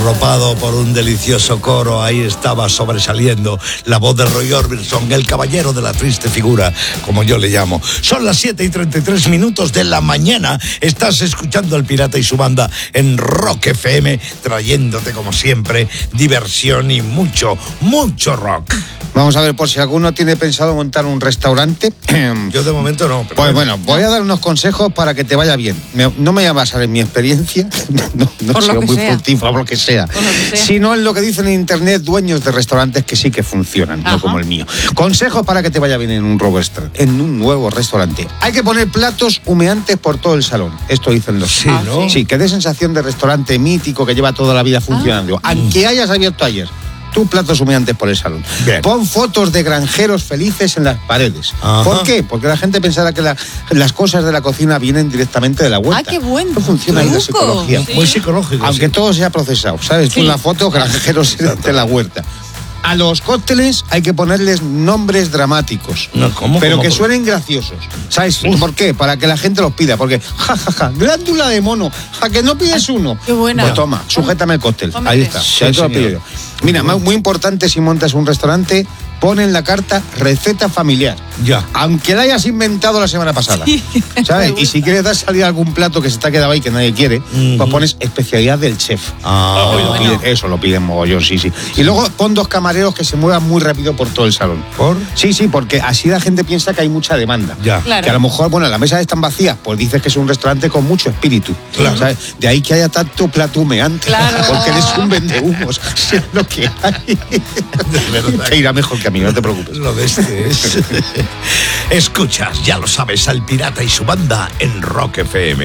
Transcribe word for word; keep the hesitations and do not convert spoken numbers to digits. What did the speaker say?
Arropado por un delicioso coro, ahí estaba sobresaliendo la voz de Roy Orbison, el caballero de la triste figura, como yo le llamo. Son las siete y treinta y tres minutos de la mañana. Estás escuchando El Pirata y su banda en Rock F M, trayéndote, como siempre, diversión y mucho, mucho rock. Vamos a ver, por si alguno tiene pensado montar un restaurante. Yo de momento no. Pero pues bueno, voy a dar unos consejos para que te vaya bien. Me, no me voy a basar en mi experiencia, no, no he sido muy fructífero, por lo que sea, por lo que sea, sino en lo que dicen en internet dueños de restaurantes que sí que funcionan, Ajá. no como el mío. Consejos para que te vaya bien en un, robuster, en un nuevo restaurante. Hay que poner platos humeantes por todo el salón. Esto dicen los... Sí, ¿no? Sí, que dé sensación de restaurante mítico que lleva toda la vida funcionando. Ah. Aunque hayas abierto ayer. Tú platos humeantes por el salón. Bien. Pon fotos de granjeros felices en las paredes. Ajá. ¿Por qué? Porque la gente pensará que la, las cosas de la cocina vienen directamente de la huerta. ¡Ah, qué bueno! No funciona ahí la psicología. Sí. Muy psicológico. Aunque sí. todo sea procesado, ¿sabes? Sí. Tú la foto, granjeros de la huerta. A los cócteles hay que ponerles nombres dramáticos, no, ¿cómo, pero cómo, que cómo? suenen graciosos. ¿Sabes Uf. por qué? Para que la gente los pida. Porque, ja, ja, ja, glándula de mono, ja, que no pides uno. Qué buena. Pues toma, sujétame el cóctel. Hombre. Ahí está. Sí, ahí te lo pido yo. Mira, muy, muy importante si montas un restaurante, pon en la carta receta familiar. Ya. Aunque la hayas inventado la semana pasada. Sí. ¿Sabes? Y si quieres dar salida a algún plato que se te ha quedado ahí que nadie quiere, uh-huh. pues pones especialidad del chef. Ah, oh, bueno. lo piden, eso lo piden mogollón, sí, sí. Y luego pon dos camareros que se muevan muy rápido por todo el salón. ¿Por? Sí, sí, porque así la gente piensa que hay mucha demanda. Ya. Claro. Que a lo mejor, bueno, las mesas están vacías, pues dices que es un restaurante con mucho espíritu. Claro. ¿Sabes? De ahí que haya tanto plato humeante. Claro. Porque eres un vendehumos. Si es lo que hay. Te irá mejor que a mí, no te preocupes. Lo de este es. Escuchas, ya lo sabes, al Pirata y su banda en Rock F M.